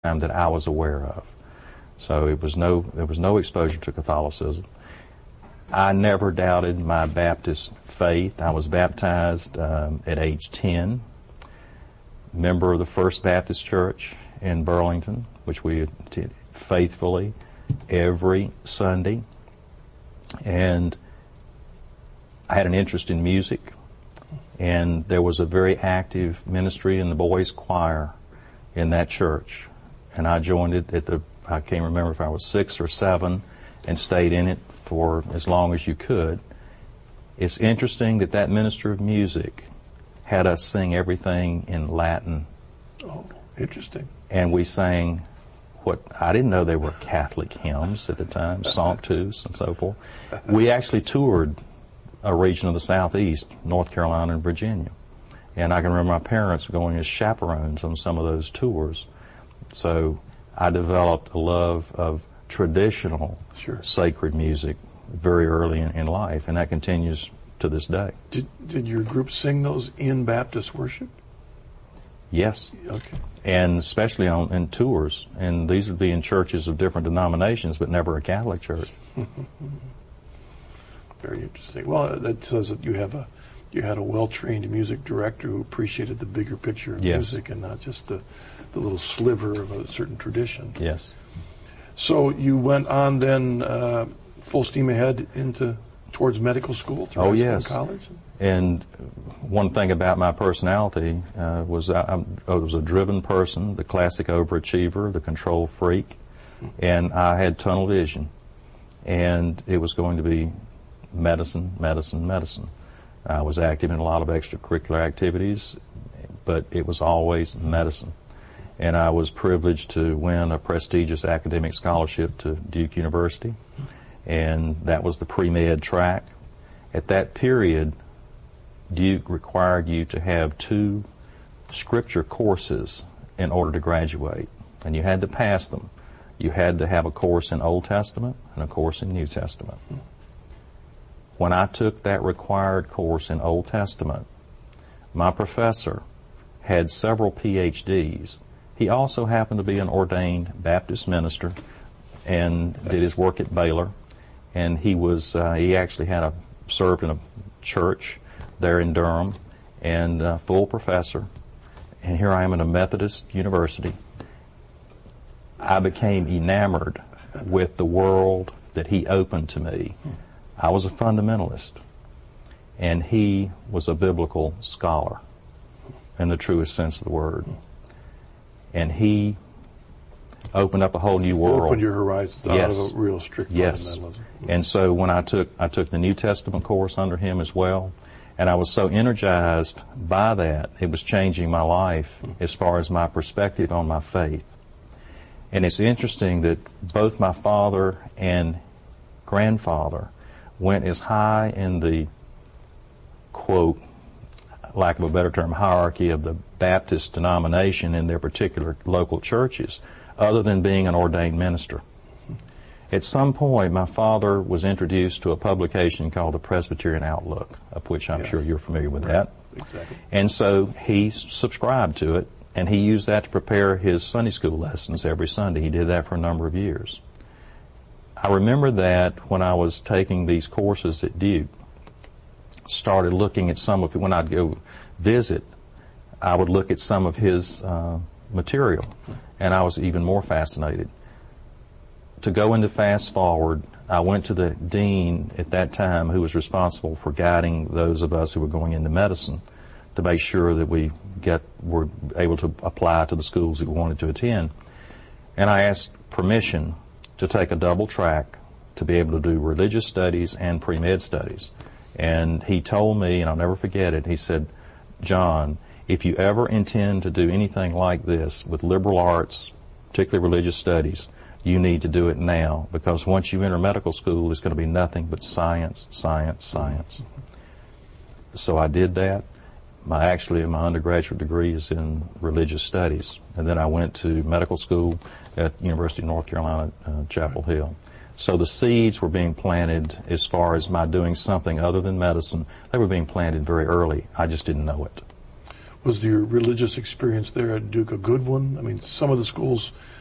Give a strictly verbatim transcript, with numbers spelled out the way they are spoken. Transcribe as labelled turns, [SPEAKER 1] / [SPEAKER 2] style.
[SPEAKER 1] time that I was aware of. So it was no, there was no exposure to Catholicism. I never doubted my Baptist faith. I was baptized um, at age ten, member of the First Baptist Church in Burlington, which we attended faithfully every Sunday. And I had an interest in music, and there was a very active ministry in the boys' choir in that church. And I joined it at the, I can't remember if I was six or seven, and stayed in it for as long as you could. It's interesting that that minister of music had us sing everything in Latin.
[SPEAKER 2] Oh, interesting.
[SPEAKER 1] And we sang what, I didn't know they were Catholic hymns at the time, Sanctus and so forth. We actually toured a region of the Southeast, North Carolina and Virginia. And I can remember my parents going as chaperones on some of those tours. So I developed a love of traditional
[SPEAKER 2] sure.
[SPEAKER 1] sacred music very early in, in life, and that continues to this day.
[SPEAKER 2] Did, did your group sing those in Baptist worship?
[SPEAKER 1] Yes.
[SPEAKER 2] Okay.
[SPEAKER 1] And especially on in tours, and these would be in churches of different denominations, but never a Catholic church.
[SPEAKER 2] Very interesting. Well, that says that you have a you had a well-trained music director who appreciated the bigger picture of
[SPEAKER 1] yes.
[SPEAKER 2] music and not just the the little sliver of a certain tradition.
[SPEAKER 1] Yes.
[SPEAKER 2] So you went on then uh, full steam ahead into towards medical school through
[SPEAKER 1] oh,
[SPEAKER 2] high
[SPEAKER 1] yes.
[SPEAKER 2] school and college?
[SPEAKER 1] And one thing about my personality uh, was I, I was a driven person, the classic overachiever, the control freak, and I had tunnel vision. And it was going to be medicine, medicine, medicine. I was active in a lot of extracurricular activities, but it was always medicine. And I was privileged to win a prestigious academic scholarship to Duke University, and that was the pre-med track. At that period, Duke required you to have two scripture courses in order to graduate, and you had to pass them. You had to have a course in Old Testament and a course in New Testament. When I took that required course in Old Testament, my professor had several P H Ds. He also happened to be an ordained Baptist minister and did his work at Baylor. And he was, uh, he actually had a, served in a church there in Durham, and uh, full professor. And here I am in a Methodist university. I became enamored with the world that he opened to me. I was a fundamentalist, and he was a biblical scholar in the truest sense of the word. And he opened up a whole new world.
[SPEAKER 2] Opened your horizons out
[SPEAKER 1] yes.
[SPEAKER 2] of a real strict
[SPEAKER 1] yes.
[SPEAKER 2] fundamentalism.
[SPEAKER 1] And so when I took I took the New Testament course under him as well, and I was so energized by that, it was changing my life as far as my perspective on my faith. And it's interesting that both my father and grandfather went as high in the, quote, lack of a better term, hierarchy of the Baptist denomination in their particular local churches, other than being an ordained minister. At some point, my father was introduced to a publication called the Presbyterian Outlook, of which I'm
[SPEAKER 2] yes.
[SPEAKER 1] sure you're familiar with
[SPEAKER 2] right.
[SPEAKER 1] that.
[SPEAKER 2] Exactly.
[SPEAKER 1] And so he subscribed to it, and he used that to prepare his Sunday school lessons every Sunday. He did that for a number of years. I remember that when I was taking these courses at Duke, started looking at some of it. When I'd go visit, I would look at some of his uh, material, and I was even more fascinated. To go into fast forward, I went to the dean at that time who was responsible for guiding those of us who were going into medicine to make sure that we get were able to apply to the schools that we wanted to attend. And I asked permission to take a double track to be able to do religious studies and pre-med studies. And he told me, and I'll never forget it, he said, John, if you ever intend to do anything like this with liberal arts, particularly religious studies, you need to do it now, because once you enter medical school, it's going to be nothing but science, science, science. So I did that. My actually, my undergraduate degree is in religious studies, and then I went to medical school at University of North Carolina, uh, Chapel Hill. So the seeds were being planted as far as my doing something other than medicine. They were being planted very early. I just didn't know it.
[SPEAKER 2] Was your religious experience there at Duke a good one? I mean, some of the schools